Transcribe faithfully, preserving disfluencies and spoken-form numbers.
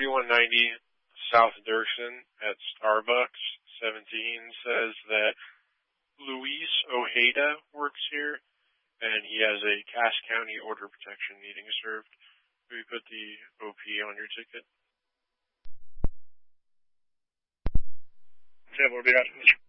thirty-one ninety South Dirksen at Starbucks seventeen says that Luis Ojeda works here, and he has a Cass County order protection needing served. Will you put the O P on your ticket? Yeah, we'll be out.